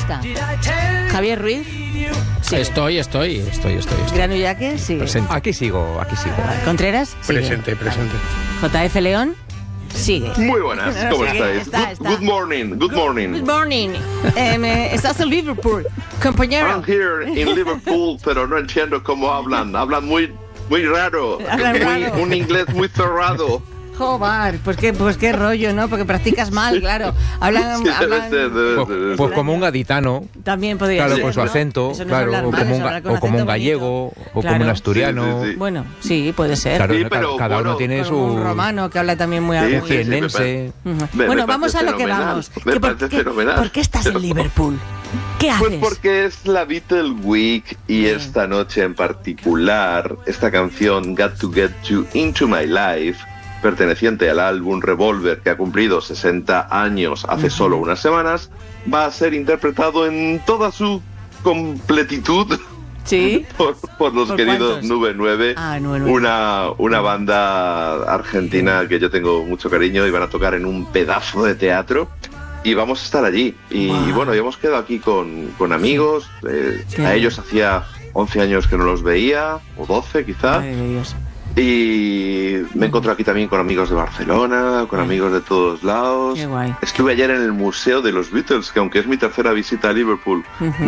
gusta. Javier Ruiz. Sí. Estoy. Grano Yaque, sí. Presente. Aquí sigo. Contreras, sigue. Presente. JF León, sigue. Muy buenas, ¿cómo Sigue, estáis? está. Good morning. Good morning. Estás en Liverpool, compañero. I'm here in Liverpool, pero no entiendo cómo hablan. Hablan muy raro. Hablan raro. Un inglés muy cerrado. Joder, pues qué rollo, ¿no? Porque practicas mal, claro. Hablan, Sí, debe ser. Pues como un gaditano, también podría claro, ser, con su ¿no? acento, Eso no es claro, hablar o mal, como es un, hablar con o como un acento gallego, bonito. o Claro. como un asturiano. Sí. Bueno, sí, puede ser. Claro, Sí, pero cada uno bueno, tiene Con un su romano que habla también muy Sí, algo. un jienense. Me Bueno, parece vamos a lo que fenomenal. vamos. Me parece fenomenal. ¿Por qué estás en Liverpool? ¿Qué haces? Pues porque es la Beatle Week y esta noche en particular, esta canción Got to Get You Into My Life, perteneciente al álbum Revolver, que ha cumplido 60 años hace solo unas semanas, va a ser interpretado en toda su completitud ¿Sí? por los ¿Por queridos cuántos? Nube 9, Ah, Nube 9. una banda argentina que yo tengo mucho cariño, y van a tocar en un pedazo de teatro. Y vamos a estar allí. Y Wow. bueno, y hemos quedado aquí con amigos. Qué A bien. ellos hacía 11 años que no los veía, o 12 quizá. Madre de Dios. Y me encontré aquí también con amigos de Barcelona, con amigos de todos lados. Qué guay. Estuve ayer en el Museo de los Beatles, que aunque es mi tercera visita a Liverpool,